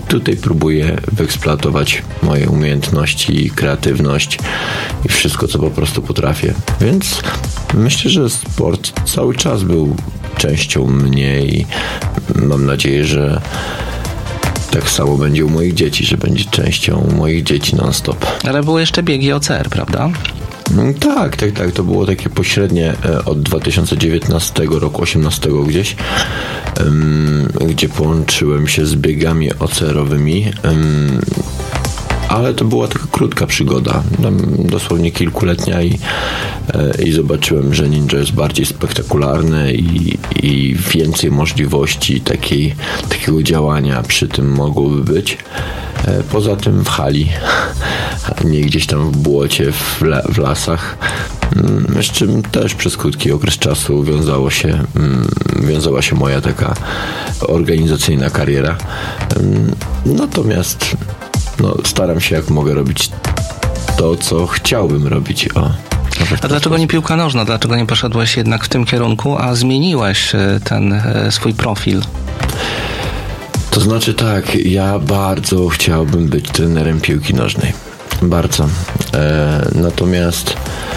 tutaj próbuję wyeksploatować moje umiejętności, kreatywność i wszystko, co po prostu potrafię. Więc myślę, że sport cały czas był częścią mnie i mam nadzieję, że tak samo będzie u moich dzieci, że będzie częścią moich dzieci non-stop. Ale były jeszcze biegi OCR, prawda? Tak. To było takie pośrednie od 2019 roku, 18 gdzieś, gdzie połączyłem się z biegami OCR-owymi. Ale to była taka krótka przygoda, dosłownie kilkuletnia i zobaczyłem, że ninja jest bardziej spektakularne i więcej możliwości takiego działania przy tym mogłoby być. Poza tym w hali, nie gdzieś tam w błocie, w lasach, z czym też przez krótki okres czasu wiązała się moja taka organizacyjna kariera. Natomiast staram się jak mogę robić to, co chciałbym robić. A dlaczego nie piłka nożna? Dlaczego nie poszedłeś jednak w tym kierunku, a zmieniłeś ten swój profil? To znaczy tak, ja bardzo chciałbym być trenerem piłki nożnej. Bardzo. Natomiast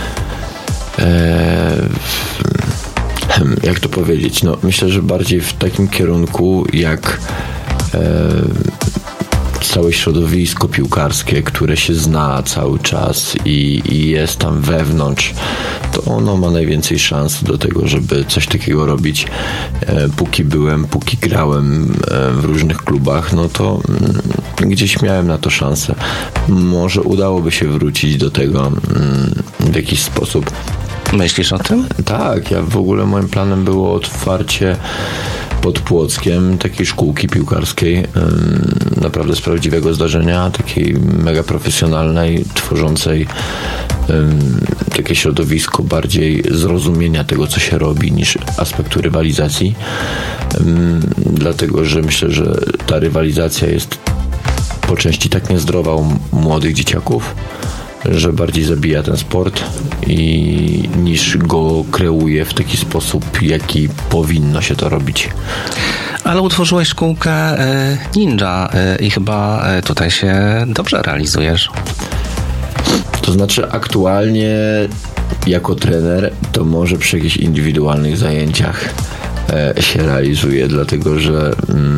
jak to powiedzieć? Myślę, że bardziej w takim kierunku jak całe środowisko piłkarskie, które się zna cały czas i jest tam wewnątrz, to ono ma najwięcej szans do tego, żeby coś takiego robić. Póki grałem w różnych klubach, to gdzieś miałem na to szansę. Może udałoby się wrócić do tego w jakiś sposób. Myślisz o tym? Tak, w ogóle moim planem było otwarcie pod Płockiem takiej szkółki piłkarskiej, naprawdę z prawdziwego zdarzenia, takiej mega profesjonalnej, tworzącej takie środowisko bardziej zrozumienia tego, co się robi, niż aspektu rywalizacji. Dlatego, że myślę, że ta rywalizacja jest po części tak niezdrowa u młodych dzieciaków, że bardziej zabija ten sport niż go kreuje w taki sposób, jaki powinno się to robić. Ale utworzyłeś szkółkę ninja i chyba tutaj się dobrze realizujesz. To znaczy aktualnie jako trener to może przy jakichś indywidualnych zajęciach się realizuje, dlatego że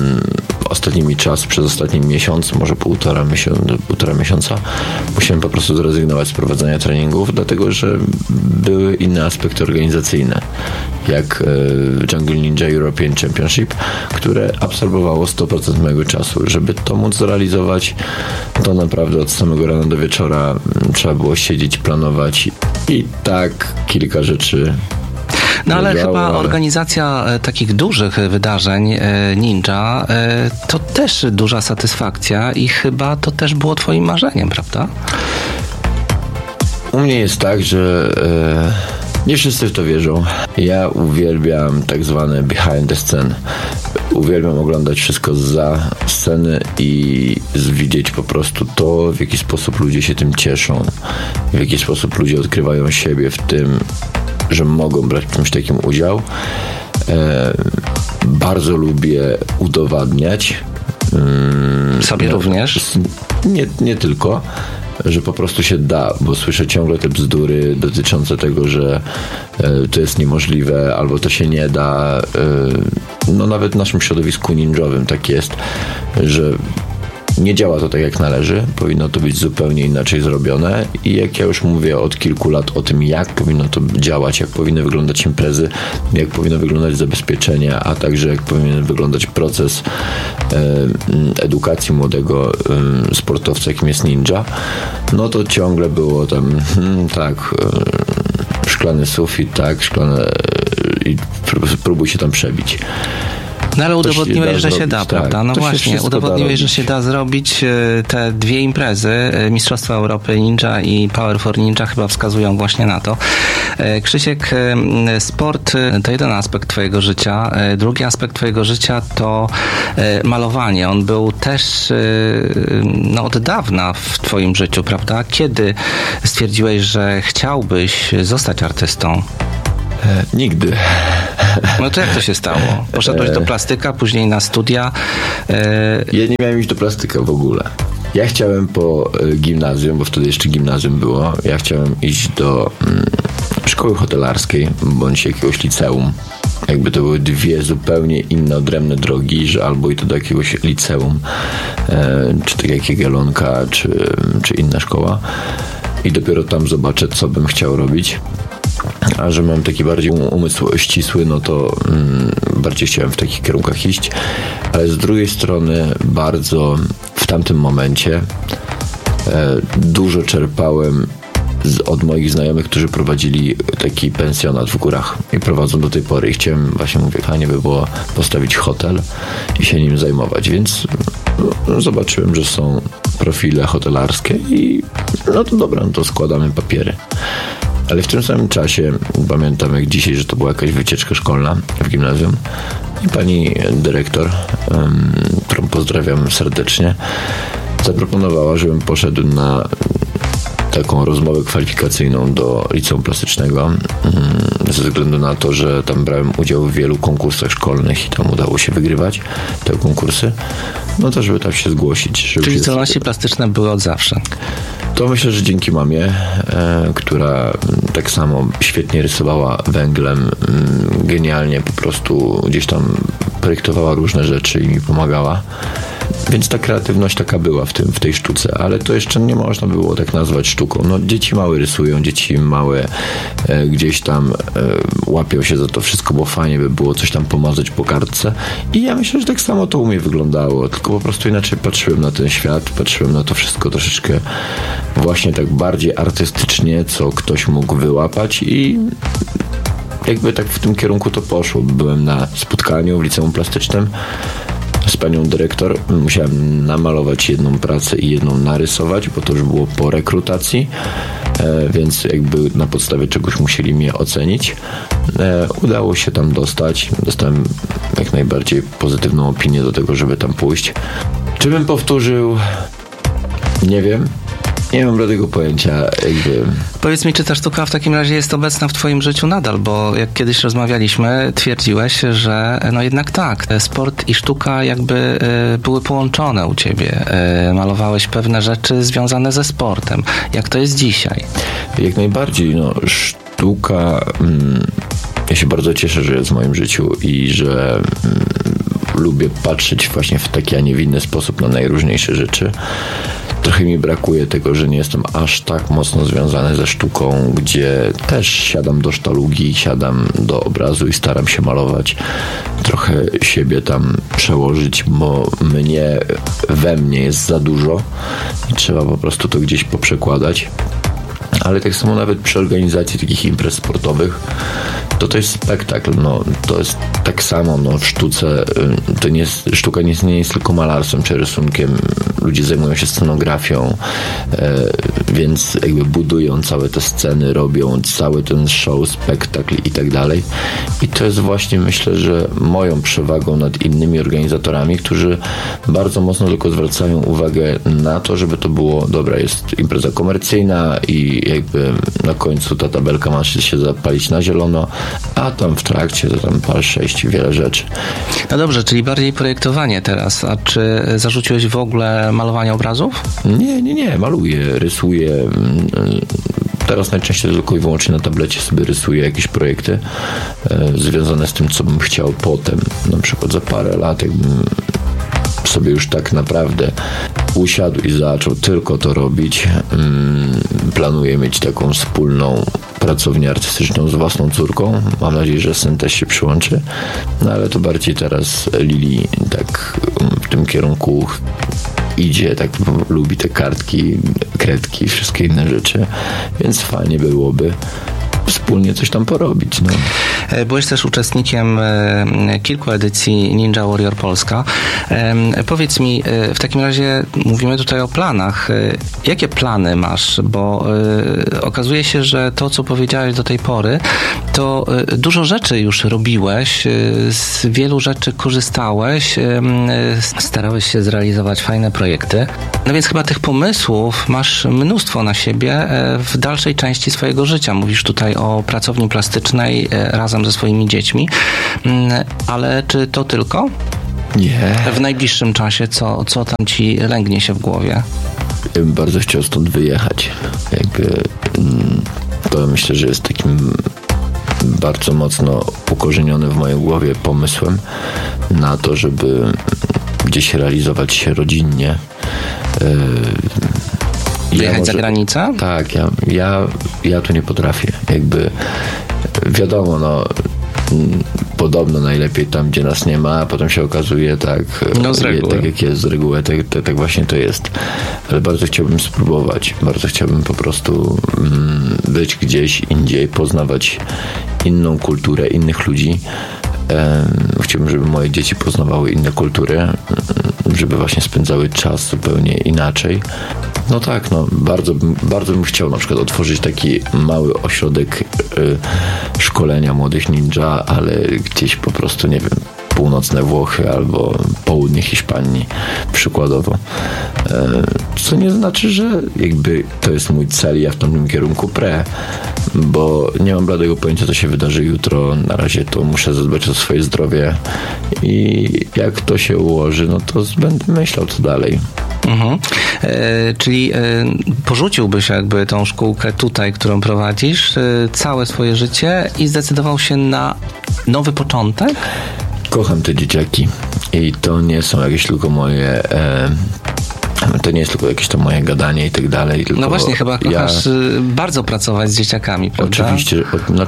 przez ostatni miesiąc, może półtora miesiąca musiałem po prostu zrezygnować z prowadzenia treningów, dlatego że były inne aspekty organizacyjne, jak Jungle Ninja European Championship, które absorbowało 100% mojego czasu. Żeby to móc zrealizować, to naprawdę od samego rana do wieczora trzeba było siedzieć, planować i tak kilka rzeczy. Ale chyba organizacja takich dużych wydarzeń ninja to też duża satysfakcja i chyba to też było twoim marzeniem, prawda? U mnie jest tak, że nie wszyscy w to wierzą. Ja uwielbiam tak zwane behind the scene. Uwielbiam oglądać wszystko za sceny i widzieć po prostu to, w jaki sposób ludzie się tym cieszą, w jaki sposób ludzie odkrywają siebie w tym, że mogą brać w czymś takim udział. Bardzo lubię udowadniać. Sobie również? Nie tylko, że po prostu się da, bo słyszę ciągle te bzdury dotyczące tego, że to jest niemożliwe, albo to się nie da. Nawet w naszym środowisku ninjowym tak jest, że nie działa to tak jak należy, powinno to być zupełnie inaczej zrobione i jak ja już mówię od kilku lat o tym, jak powinno to działać, jak powinny wyglądać imprezy, jak powinno wyglądać zabezpieczenie, a także jak powinien wyglądać proces edukacji młodego sportowca, jakim jest ninja, to ciągle było tam szklany sufit, i próbuj się tam przebić. Ale udowodniłeś, że się da, prawda? Tak, właśnie, udowodniłeś, że się da zrobić. Te dwie imprezy, Mistrzostwa Europy Ninja i Power for Ninja, chyba wskazują właśnie na to. Krzysiek, sport to jeden aspekt twojego życia. Drugi aspekt twojego życia to malowanie. On był też od dawna w twoim życiu, prawda? Kiedy stwierdziłeś, że chciałbyś zostać artystą? Nigdy. No to jak to się stało? Poszedłeś do plastyka, później na studia. Ja nie miałem iść do plastyka w ogóle. Ja chciałem po gimnazjum, bo wtedy jeszcze gimnazjum było, ja chciałem iść do szkoły hotelarskiej, bądź jakiegoś liceum. Jakby to były dwie zupełnie inne, odrębne drogi, że albo i to do jakiegoś liceum, czy tak jak Jagiellonka, czy inna szkoła. I dopiero tam zobaczę, co bym chciał robić. A że mam taki bardziej umysł ścisły, no to bardziej chciałem w takich kierunkach iść. Ale z drugiej strony bardzo w tamtym momencie dużo czerpałem od moich znajomych, którzy prowadzili taki pensjonat w górach i prowadzą do tej pory. I chciałem, właśnie mówię, fajnie by było postawić hotel i się nim zajmować, więc zobaczyłem, że są profile hotelarskie i no to dobra, no to składamy papiery. Ale w tym samym czasie, pamiętam jak dzisiaj, że to była jakaś wycieczka szkolna w gimnazjum i pani dyrektor, którą pozdrawiam serdecznie, zaproponowała, żebym poszedł na taką rozmowę kwalifikacyjną do liceum plastycznego ze względu na to, że tam brałem udział w wielu konkursach szkolnych i tam udało się wygrywać te konkursy, no to żeby tam się zgłosić. Czyli zdolności plastyczne były od zawsze? To myślę, że dzięki mamie, która tak samo świetnie rysowała węglem, genialnie po prostu gdzieś tam projektowała różne rzeczy i mi pomagała. Więc ta kreatywność taka była w tej sztuce, ale to jeszcze nie można było tak nazwać sztuką. No, dzieci małe rysują, dzieci małe gdzieś tam łapią się za to wszystko, bo fajnie by było coś tam pomazać po kartce i ja myślę, że tak samo to u mnie wyglądało, tylko po prostu inaczej patrzyłem na ten świat, patrzyłem na to wszystko troszeczkę właśnie tak bardziej artystycznie, co ktoś mógł wyłapać i jakby tak w tym kierunku to poszło. Byłem na spotkaniu w liceum plastycznym z panią dyrektor. Musiałem namalować jedną pracę i jedną narysować, bo to już było po rekrutacji, więc jakby na podstawie czegoś musieli mnie ocenić. Udało się tam dostać. Dostałem jak najbardziej pozytywną opinię do tego, żeby tam pójść. Czy bym powtórzył? Nie wiem. Nie mam żadnego pojęcia. Jakby. Powiedz mi, czy ta sztuka w takim razie jest obecna w twoim życiu nadal, bo jak kiedyś rozmawialiśmy, twierdziłeś, że no jednak tak, sport i sztuka jakby były połączone u ciebie. Malowałeś pewne rzeczy związane ze sportem. Jak to jest dzisiaj? Jak najbardziej. No, sztuka... Ja się bardzo cieszę, że jest w moim życiu i że lubię patrzeć właśnie w taki, a nie w inny sposób na najróżniejsze rzeczy. Trochę mi brakuje tego, że nie jestem aż tak mocno związany ze sztuką, gdzie też siadam do sztalugi, siadam do obrazu i staram się malować. Trochę siebie tam przełożyć, bo we mnie jest za dużo i trzeba po prostu to gdzieś poprzekładać. Ale tak samo nawet przy organizacji takich imprez sportowych to jest spektakl, no to jest tak samo, no w sztuce to nie jest, sztuka nie jest tylko malarstwem czy rysunkiem, ludzie zajmują się scenografią, więc jakby budują całe te sceny, robią cały ten show, spektakl i tak dalej i to jest właśnie, myślę, że moją przewagą nad innymi organizatorami, którzy bardzo mocno tylko zwracają uwagę na to, żeby to było, dobra, jest impreza komercyjna i jakby na końcu ta tabelka ma się zapalić na zielono, a tam w trakcie to tam pal 6 wiele rzeczy. No dobrze, czyli bardziej projektowanie teraz. A czy zarzuciłeś w ogóle malowanie obrazów? Nie, maluję, rysuję. Teraz najczęściej tylko i wyłącznie na tablecie sobie rysuję jakieś projekty związane z tym, co bym chciał potem. Na przykład za parę lat, jakbym sobie już tak naprawdę usiadł i zaczął tylko to robić. Planuję mieć taką wspólną pracownię artystyczną z własną córką. Mam nadzieję, że syn też się przyłączy. No ale to bardziej teraz Lili tak w tym kierunku idzie, tak lubi te kartki, kredki i wszystkie inne rzeczy. Więc fajnie byłoby wspólnie coś tam porobić. No. Byłeś też uczestnikiem kilku edycji Ninja Warrior Polska. Powiedz mi, w takim razie mówimy tutaj o planach. Jakie plany masz? Bo okazuje się, że to, co powiedziałeś do tej pory, to dużo rzeczy już robiłeś, z wielu rzeczy korzystałeś, starałeś się zrealizować fajne projekty. No więc chyba tych pomysłów masz mnóstwo na siebie w dalszej części swojego życia. Mówisz tutaj o pracowni plastycznej razem ze swoimi dziećmi, ale czy to tylko? Nie. W najbliższym czasie co tam ci lęgnie się w głowie? Ja bym bardzo chciał stąd wyjechać. To myślę, że jest takim bardzo mocno ukorzeniony w mojej głowie pomysłem na to, żeby gdzieś realizować się rodzinnie. Wyjechać za granicę? Tak, ja tu nie potrafię. Wiadomo, podobno najlepiej tam, gdzie nas nie ma, a potem się okazuje tak jak jest z reguły, tak właśnie to jest. Ale bardzo chciałbym spróbować, bardzo chciałbym po prostu być gdzieś indziej, poznawać inną kulturę, innych ludzi. Chciałbym, żeby moje dzieci poznawały inne kultury, żeby właśnie spędzały czas zupełnie inaczej. Bardzo bym chciał na przykład otworzyć taki mały ośrodek szkolenia młodych ninja, ale gdzieś po prostu, nie wiem, północne Włochy albo południe Hiszpanii przykładowo. Co nie znaczy, że to jest mój cel i ja w tym kierunku bo nie mam bladego pojęcia, co się wydarzy jutro. Na razie to muszę zadbać o swoje zdrowie i jak to się ułoży, to będę myślał, co dalej. Mhm. Czyli porzuciłbyś tą szkółkę tutaj, którą prowadzisz, całe swoje życie i zdecydował się na nowy początek? Kocham te dzieciaki i to nie są jakieś tylko moje... To nie jest tylko jakieś to moje gadanie i tak dalej. Tylko no właśnie, chyba kochasz bardzo pracować z dzieciakami, prawda? Oczywiście,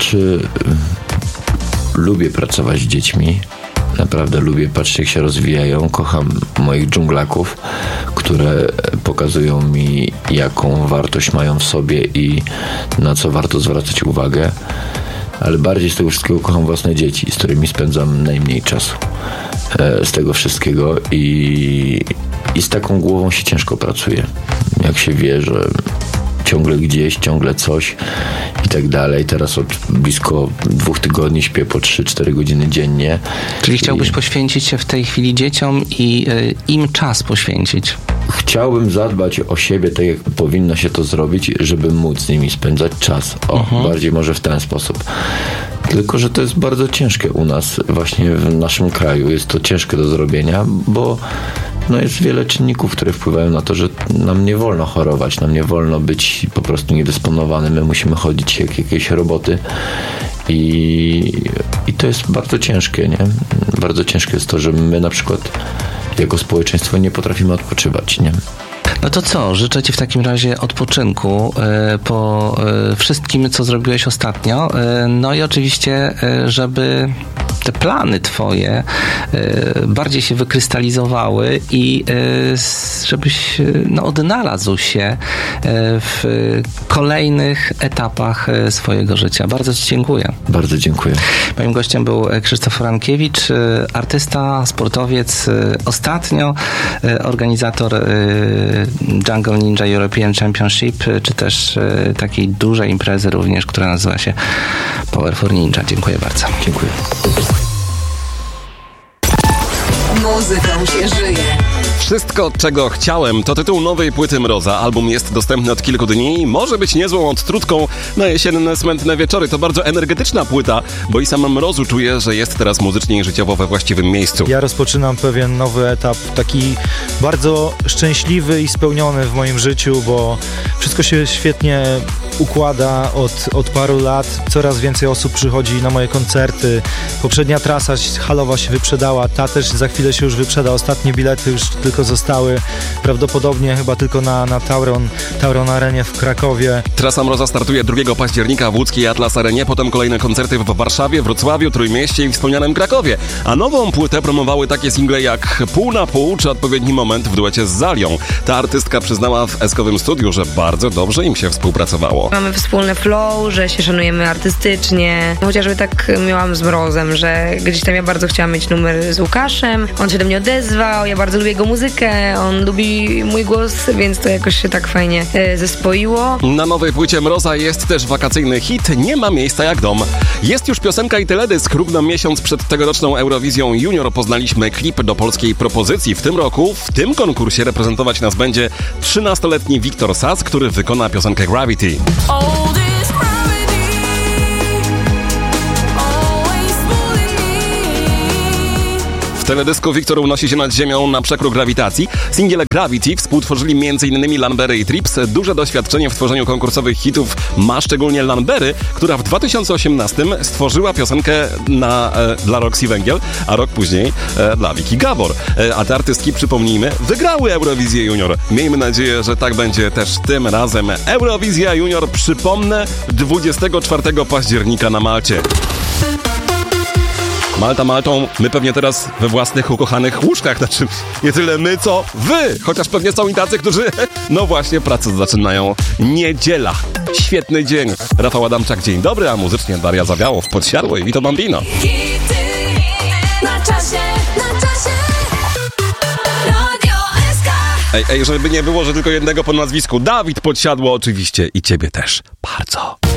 lubię pracować z dziećmi. Naprawdę lubię patrzeć, jak się rozwijają. Kocham moich dżunglaków, które pokazują mi, jaką wartość mają w sobie i na co warto zwracać uwagę. Ale bardziej z tego wszystkiego kocham własne dzieci, z którymi spędzam najmniej czasu. Z tego wszystkiego i z taką głową się ciężko pracuje. Jak się wie, że ciągle gdzieś, ciągle coś i tak dalej. Teraz od blisko 2 tygodni śpię po 3-4 godziny dziennie. Czyli chciałbyś poświęcić się w tej chwili dzieciom i im czas poświęcić? Chciałbym zadbać o siebie tak, jak powinno się to zrobić, żeby móc z nimi spędzać czas. Bardziej może w ten sposób. Tylko że to jest bardzo ciężkie u nas, właśnie w naszym kraju. Jest to ciężkie do zrobienia, bo jest wiele czynników, które wpływają na to, że nam nie wolno chorować, nam nie wolno być po prostu niedysponowanym. My musimy chodzić jak jakieś roboty i to jest bardzo ciężkie, nie? Bardzo ciężkie jest to, że my na przykład jako społeczeństwo nie potrafimy odpoczywać, nie? No to co? Życzę Ci w takim razie odpoczynku po wszystkim, co zrobiłeś ostatnio. No i oczywiście, żeby te plany Twoje bardziej się wykrystalizowały i żebyś odnalazł się w kolejnych etapach swojego życia. Bardzo Ci dziękuję. Bardzo dziękuję. Moim gościem był Krzysztof Frankiewicz, artysta, sportowiec, ostatnio organizator Jungle Ninja European Championship, czy też takiej dużej imprezy również, która nazywa się Power for Ninja. Dziękuję bardzo. Dziękuję. Muzyką się żyje. Wszystko, czego chciałem, to tytuł nowej płyty Mroza. Album jest dostępny od kilku dni i może być niezłą odtrutką na jesienne, smętne wieczory. To bardzo energetyczna płyta, bo i sam Mrozu czuje, że jest teraz muzycznie i życiowo we właściwym miejscu. Ja rozpoczynam pewien nowy etap, taki bardzo szczęśliwy i spełniony w moim życiu, bo wszystko się świetnie układa od paru lat. Coraz więcej osób przychodzi na moje koncerty. Poprzednia trasa halowa się wyprzedała, ta też za chwilę się już wyprzeda. Ostatnie bilety już tylko zostały prawdopodobnie chyba tylko na Tauron Arenie w Krakowie. Trasa Mroza startuje 2 października w łódzkiej Atlas Arenie, potem kolejne koncerty w Warszawie, Wrocławiu, Trójmieście i wspomnianym Krakowie. A nową płytę promowały takie single jak Pół na pół czy Odpowiedni moment w duecie z Zalią. Ta artystka przyznała w Eskowym Studiu, że bardzo dobrze im się współpracowało. Mamy wspólny flow, że się szanujemy artystycznie. Chociażby tak miałam z Mrozem, że gdzieś tam ja bardzo chciałam mieć numer z Łukaszem. On się do mnie odezwał, ja bardzo lubię jego muzykę, on lubi mój głos, więc to jakoś się tak fajnie zespoiło. Na nowej płycie Mroza jest też wakacyjny hit Nie ma miejsca jak dom. Jest już piosenka i teledysk. Równo miesiąc przed tegoroczną Eurowizją Junior poznaliśmy klip do polskiej propozycji. W tym roku w tym konkursie reprezentować nas będzie 13-letni Wiktor Sass, który wykona piosenkę Gravity. teledysku Wiktor unosi się nad ziemią na przekór grawitacji. Singiel Gravity współtworzyli m.in. Lanbery i Trips. Duże doświadczenie w tworzeniu konkursowych hitów ma szczególnie Lanbery, która w 2018 stworzyła piosenkę dla Roxy Węgiel, a rok później dla Wiki Gabor. A te artystki, przypomnijmy, wygrały Eurowizję Junior. Miejmy nadzieję, że tak będzie też tym razem. Eurowizja Junior, przypomnę, 24 października na Malcie. Malta Maltą, my pewnie teraz we własnych ukochanych łóżkach, znaczy nie tyle my, co wy, chociaż pewnie są i tacy, którzy, no właśnie, pracę zaczynają. Niedziela, świetny dzień. Rafał Adamczak, dzień dobry, a muzycznie Daria Zawiałow, Podsiadło i Vito Bambino. Na czasie, na czasie. Radio SK. Ej, żeby nie było, że tylko jednego po nazwisku. Dawid Podsiadło oczywiście i ciebie też. Bardzo.